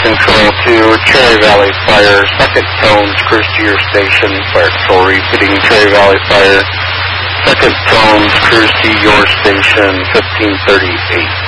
Control to Cherry Valley Fire. Second tones, cruise to your station. Fire Control repeating Cherry Valley Fire. Second tones, cruise to your station, 1538.